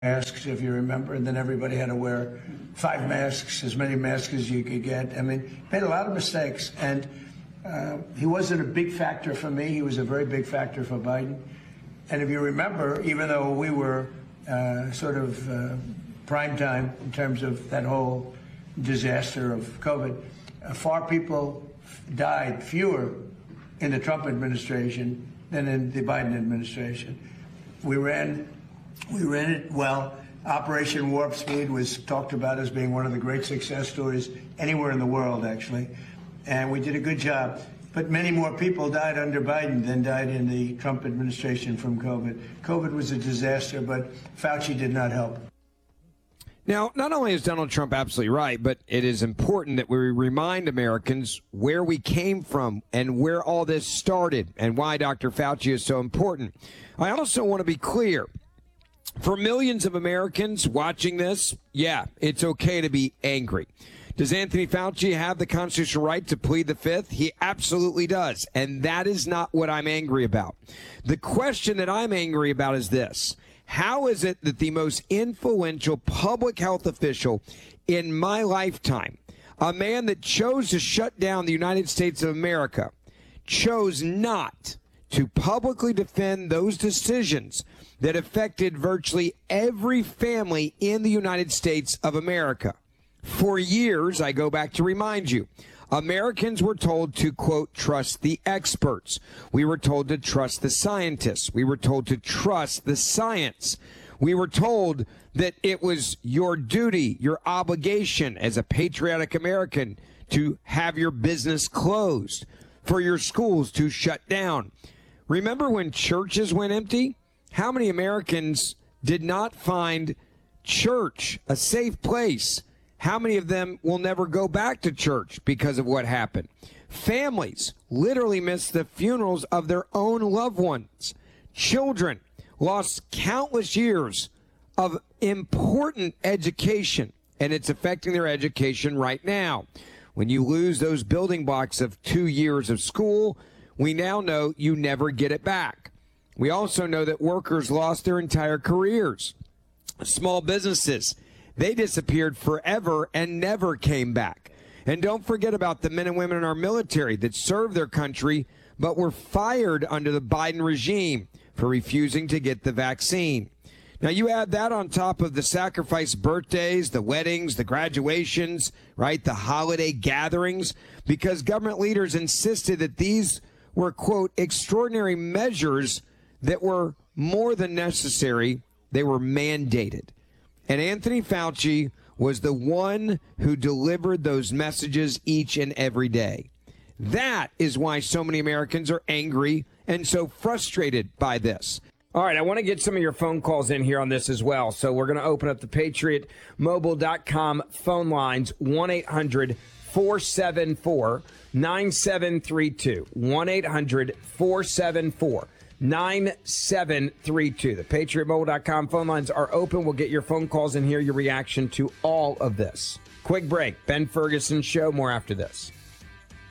masks, if you remember, and then everybody had to wear 5 masks, as many masks as you could get. I mean, made a lot of mistakes, and he wasn't a big factor for me. He was a very big factor for Biden. And if you remember, even though we were sort of prime time in terms of that whole disaster of COVID, far people died, fewer in the Trump administration than in the Biden administration. We ran it well. Operation Warp Speed was talked about as being one of the great success stories anywhere in the world, actually. And we did a good job. But many more people died under Biden than died in the Trump administration from COVID. COVID was a disaster, but Fauci did not help. Now, not only is Donald Trump absolutely right, but it is important that we remind Americans where we came from and where all this started and why Dr. Fauci is so important. I also want to be clear. For millions of Americans watching this, yeah, it's okay to be angry. Does Anthony Fauci have the constitutional right to plead the fifth? He absolutely does. And that is not what I'm angry about. The question that I'm angry about is this. How is it that the most influential public health official in my lifetime, a man that chose to shut down the United States of America, chose not to publicly defend those decisions that affected virtually every family in the United States of America? For years, I go back to remind you, Americans were told to, quote, trust the experts. We were told to trust the scientists. We were told to trust the science. We were told that it was your duty, your obligation as a patriotic American to have your business closed, for your schools to shut down. Remember when churches went empty? How many Americans did not find church a safe place? How many of them will never go back to church because of what happened? Families literally missed the funerals of their own loved ones. Children lost countless years of important education, and it's affecting their education right now. When you lose those building blocks of 2 years of school, we now know you never get it back. We also know that workers lost their entire careers. Small businesses, they disappeared forever and never came back. And don't forget about the men and women in our military that served their country but were fired under the Biden regime for refusing to get the vaccine. Now, you add that on top of the sacrifice birthdays, the weddings, the graduations, right, the holiday gatherings, because government leaders insisted that these were, quote, extraordinary measures that were more than necessary. They were mandated. And Anthony Fauci was the one who delivered those messages each and every day. That is why so many Americans are angry and so frustrated by this. All right, I want to get some of your phone calls in here on this as well. So we're going to open up the PatriotMobile.com phone lines, 1-800-474-9732, 1-800-474-9732. The PatriotMobile.com phone lines are open. We'll get your phone calls in here, your reaction to all of this. Quick break. Ben Ferguson Show. More after this.